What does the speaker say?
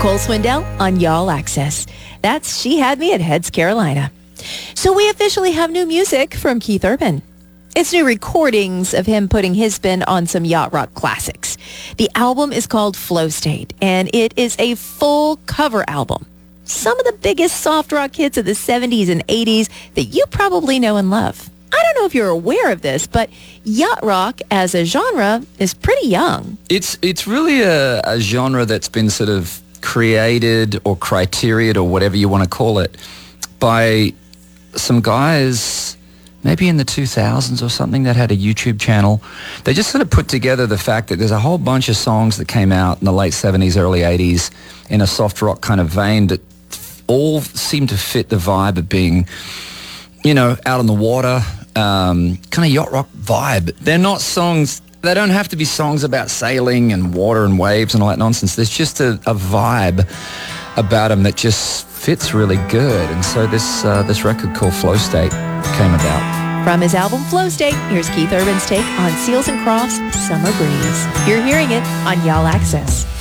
Nicole Swindell on Y'all Access. That's She Had Me at Heads, Carolina. So we officially have new music from Keith Urban. It's new recordings of him putting his spin on some yacht rock classics. The album is called Flow State, and it is a full cover album. Some of the biggest soft rock hits of the 70s and 80s that you probably know and love. I don't know if you're aware of this, but yacht rock as a genre is pretty young. It's really a genre that's been sort of created or criteriaed or whatever you want to call it by some guys maybe in the 2000s or something that had a YouTube channel. They just sort of put together the fact that there's a whole bunch of songs that came out in the late 70s, early 80s in a soft rock kind of vein that all seem to fit the vibe of being, you know, out on the water, kind of yacht rock vibe. They're not songs, they don't have to be songs about sailing and water and waves and all that nonsense. There's just a vibe about them that just fits really good. And so this record called Flow State came about. From his album Flow State, here's Keith Urban's take on Seals and Crofts' Summer Breeze. You're hearing it on Y'all Access.